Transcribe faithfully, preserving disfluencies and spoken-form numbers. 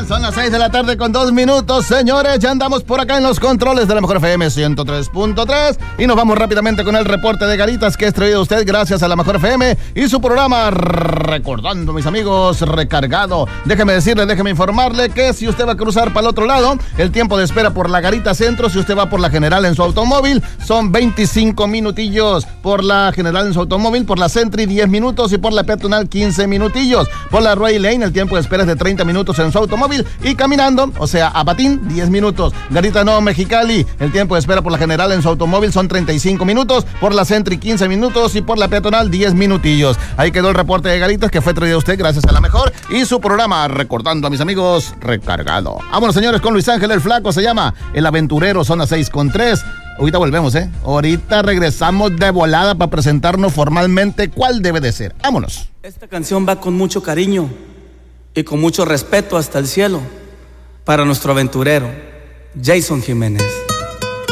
Son las seis de la tarde con dos minutos, señores. Ya andamos por acá en los controles de la Mejor F M ciento tres punto tres y nos vamos rápidamente con el reporte de Garitas que es traído a usted gracias a la Mejor F M y su programa Recordando, mis amigos, recargado. Déjeme decirle, déjeme informarle que si usted va a cruzar para el otro lado, el tiempo de espera por la Garita Centro, si usted va por la General en su automóvil, son veinticinco minutillos. Por la General en su automóvil, por la Sentry diez minutos y por la Peatonal quince minutillos. Por la Ray Lane el tiempo de espera es de treinta minutos en su automóvil y caminando, o sea, a patín, diez minutos. Garita Nueva Mexicali, el tiempo de espera por la General en su automóvil son treinta y cinco minutos, por la Sentry quince minutos y por la Peatonal diez minutillos. Ahí quedó el reporte de Garitas que fue traído a usted gracias a la Mejor y su programa Recordando a mis amigos, recargado. Vámonos, señores, con Luis Ángel el Flaco, se llama El Aventurero, son las seis con tres. Ahorita volvemos, ¿eh? Ahorita regresamos de volada para presentarnos formalmente cuál debe de ser. Vámonos. Esta canción va con mucho cariño y con mucho respeto hasta el cielo para nuestro aventurero, Jason Jiménez.